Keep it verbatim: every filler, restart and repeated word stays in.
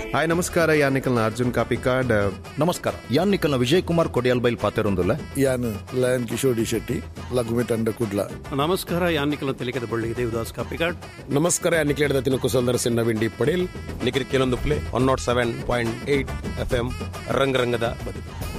Hi ನಮಸ್ಕಾರ ಯಾನ್ ನಿಖಲ್ನ ಅರ್ಜುನ್ ಕಾಪಿಕಾಡ್. ನಮಸ್ಕಾರ ಯಾನ್ ನಿಖಲ್ನ ವಿಜಯ್ ಕುಮಾರ್ ಕೊಡಿಯಾಲ್ ಬೈಲ್ ಪಾತೆರೊಂದುಲ್ಲ ಯಾನ್ ಲಯನ್ ಕಿಶೋರ್ ಡಿ ಶೆಟ್ಟಿ ಲಘುಮಿ ತಂಡ ಕುಡ್ಲ. ನಮಸ್ಕಾರ ಯಾನ್ ನಿಖಲ್ನ ತೆಲಿಕದ ಬಳ್ಳಿ ದೇವದಾಸ್ ಕಾಪಿಕಾಡ್. ನಮಸ್ಕಾರ ಯಾನ್ ನಿಖಲ್ ಎಡದತ್ತಿನ ಕುಸಲ್ದರ್ ಸಿನ್ನ ವಿಂಡಿ ಪಡೇಲ್ ನಿಖಿಲ್ ಕೆಲವೊಂದು play one not seven point eight F M ರಂಗರಂಗದ ಬದುಕು.